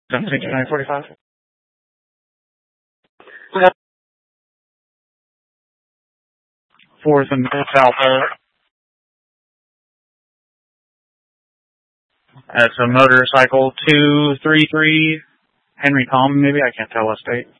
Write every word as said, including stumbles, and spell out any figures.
nine forty-five. Fourth and fifth Alpha. That's a motorcycle two three three. Henry Common, maybe? I can't tell what state.